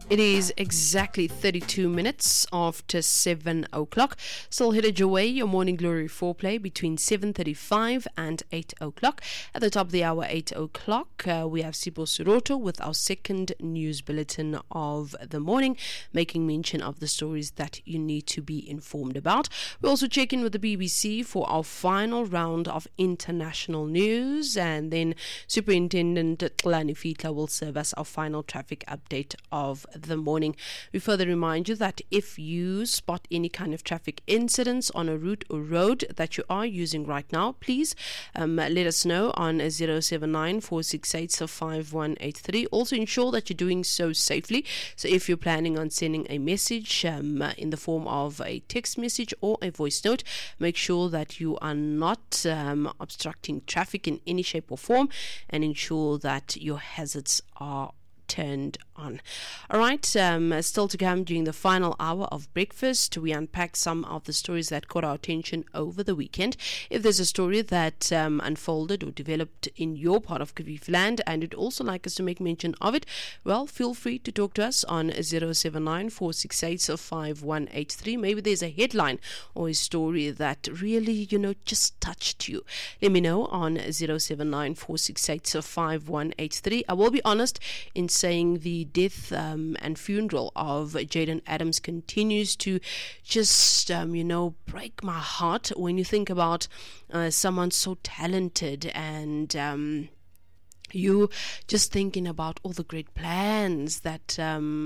It is exactly 32 minutes after 7 o'clock. Still headed your way, your Morning Glory foreplay between 7:35 and 8 o'clock. At the top of the hour, 8 o'clock, we have Sipo Suroto with our second news bulletin of the morning, making mention of the stories that you need to be informed about. We also check in with the BBC for our final round of international news, and then Superintendent Tlani Fitla will serve us our final traffic update of the morning. We further remind you that if you spot any kind of traffic incidents on a route or road that you are using right now, please let us know on 079 468 5183. Also ensure that you're doing so safely. So if you're planning on sending a message in the form of a text message or a voice note, make sure that you are not obstructing traffic in any shape or form, and ensure that your hazards are turned on. Alright, still to come during the final hour of breakfast, we unpack some of the stories that caught our attention over the weekend. If there's a story that unfolded or developed in your part of Kaviv land and you'd also like us to make mention of it, well, feel free to talk to us on 079 468 5183. Maybe there's a headline or a story that really, just touched you. Let me know on 079 468 5183. I will be honest in saying the death and funeral of Jaden Adams continues to just, break my heart when you think about someone so talented and you just thinking about all the great plans that,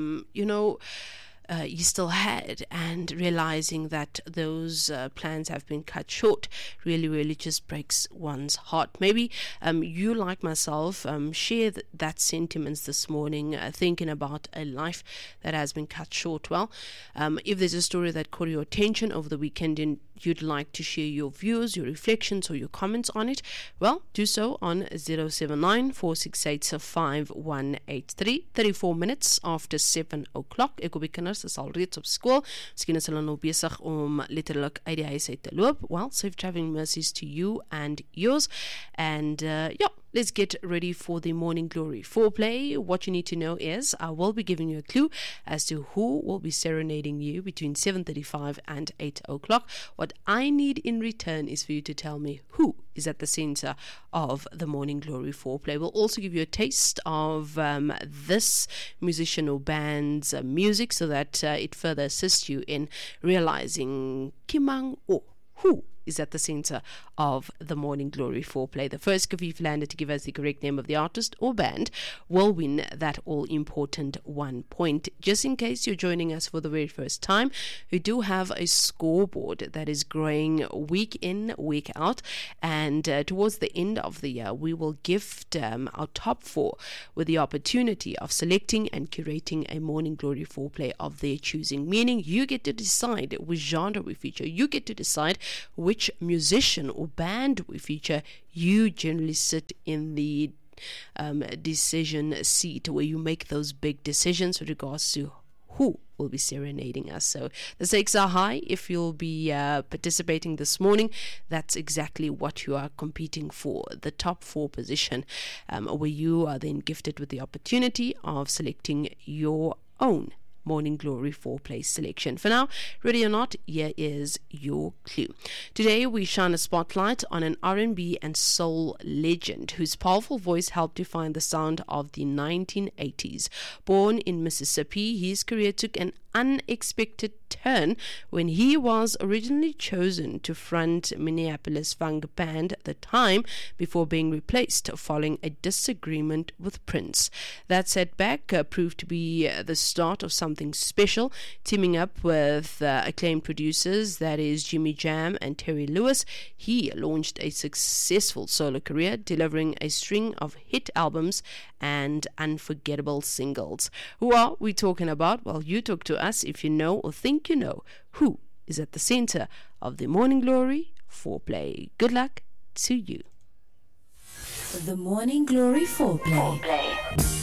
you still had, and realizing that those plans have been cut short really just breaks one's heart. Maybe you, like myself, share that sentiments this morning, thinking about a life that has been cut short. Well, if there's a story that caught your attention over the weekend and you'd like to share your views, your reflections, or your comments on it, well, do so on 079 468 5183. 34 minutes after 7 o'clock. Ek hoop die kinders is al reeds op skool. Miskien is hulle nou besig om letterlik uit die huis uit te loop. Well, safe traveling mercies to you and yours. And let's get ready for the Morning Glory foreplay. What you need to know is I will be giving you a clue as to who will be serenading you between 7:35 and 8 o'clock. What I need in return is for you to tell me who is at the center of the Morning Glory foreplay. We'll also give you a taste of this musician or band's music so that it further assists you in realizing Kimang or who is at the center of the Morning Glory foreplay. The first Kaviv lander to give us the correct name of the artist or band will win that all-important 1 point. Just in case you're joining us for the very first time, we do have a scoreboard that is growing week in, week out, and towards the end of the year, we will gift our top 4 with the opportunity of selecting and curating a Morning Glory foreplay of their choosing, meaning you get to decide which genre we feature. You get to decide which musician or band we feature. You generally sit in the decision seat where you make those big decisions with regards to who will be serenading us. So the stakes are high. If you'll be participating this morning, that's exactly what you are competing for, the top 4 position, where you are then gifted with the opportunity of selecting your own Morning Glory foreplay selection. For now, ready or not, here is your clue. Today we shine a spotlight on an R&B and soul legend whose powerful voice helped define the sound of the 1980s. Born in Mississippi, his career took an unexpected turn when he was originally chosen to front Minneapolis funk band The Time before being replaced following a disagreement with Prince. That setback proved to be the start of something special. Teaming up with acclaimed producers, that is Jimmy Jam and Terry Lewis, he launched a successful solo career, delivering a string of hit albums and unforgettable singles. Who are we talking about? Well, you talk to us if you know or think you know who is at the center of the Morning Glory foreplay. Good luck to you. The Morning Glory foreplay.